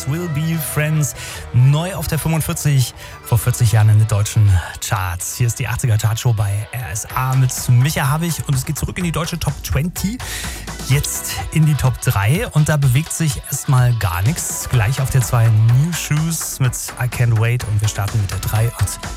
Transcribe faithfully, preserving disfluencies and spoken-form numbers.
Shoes Will Be Friends. Neu auf der fünfundvierzig, vor vierzig Jahren in den deutschen Charts. Hier ist die achtziger Chartshow bei R S A mit Micha Habich und es geht zurück in die deutsche Top zwanzig. Jetzt in die Top drei und da bewegt sich erstmal gar nichts. Gleich auf der zwei New Shoes mit I Can't Wait und wir starten mit der drei und